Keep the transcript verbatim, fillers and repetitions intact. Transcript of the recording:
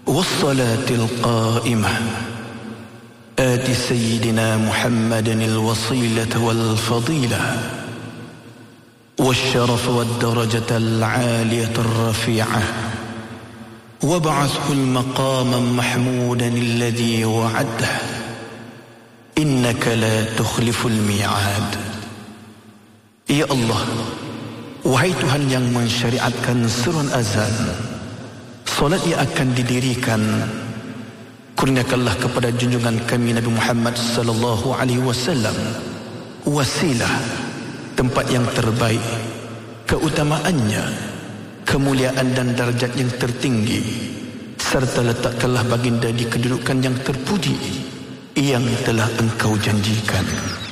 والصلاة القائمة آت سيدنا محمد الوصيلة والفضيلة والشرف والدرجة العالية الرفيعة وابعثه المقام محمودا الذي وعده إنك لا تخلف الميعاد. Ya Allah, wahai Tuhan yang mensyariatkan seruan azan, solat yang akan didirikan, kurniakanlah kepada junjungan kami Nabi Muhammad sallallahu alaihi wasallam wasilah, tempat yang terbaik, keutamaannya, kemuliaan dan darjat yang tertinggi, serta letakkanlah baginda di kedudukan yang terpuji yang telah engkau janjikan.